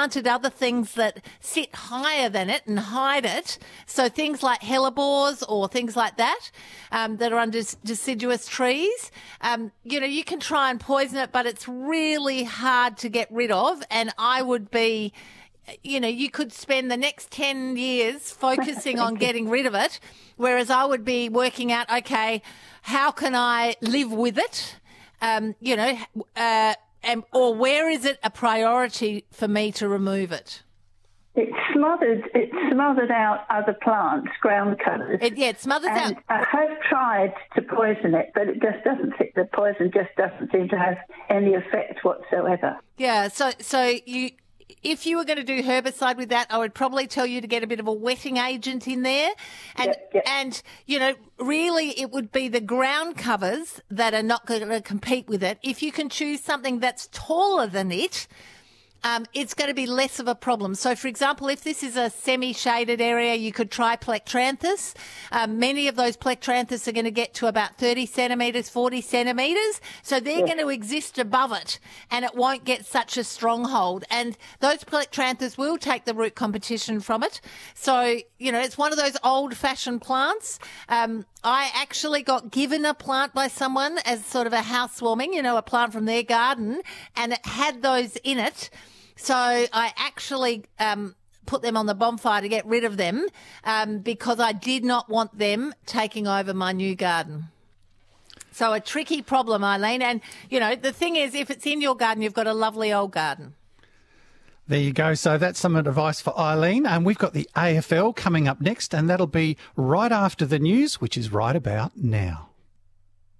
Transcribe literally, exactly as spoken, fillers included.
planted other things that sit higher than it and hide it. So things like hellebores or things like that um, that are under deciduous trees, um, you know, you can try and poison it, but it's really hard to get rid of. And I would be, you know, you could spend the next ten years focusing on getting rid of it, whereas I would be working out, okay, how can I live with it? Um, you know, uh, and, or where is it a priority for me to remove it? It smothered, it smothered out other plants, ground covers. It, yeah, it smothers and out. I have tried to poison it, but it just doesn't. The poison just doesn't seem to have any effect whatsoever. Yeah, so so you. If you were going to do herbicide with that, I would probably tell you to get a bit of a wetting agent in there. And, yep, yep. and you know, really it would be the ground covers that are not going to compete with it. If you can choose something that's taller than it, um, it's going to be less of a problem. So, for example, if this is a semi-shaded area, you could try Plectranthus. Um, many of those Plectranthus are going to get to about thirty centimetres, forty centimetres. So they're yeah. going to exist above it and it won't get such a stronghold. And those Plectranthus will take the root competition from it. So, you know, it's one of those old-fashioned plants. Um, I actually got given a plant by someone as sort of a housewarming, you know, a plant from their garden, and it had those in it. So I actually um, put them on the bonfire to get rid of them um, because I did not want them taking over my new garden. So a tricky problem, Eileen. And, you know, the thing is, if it's in your garden, you've got a lovely old garden. There you go. So that's some advice for Eileen. And we've got the A F L coming up next, and that'll be right after the news, which is right about now.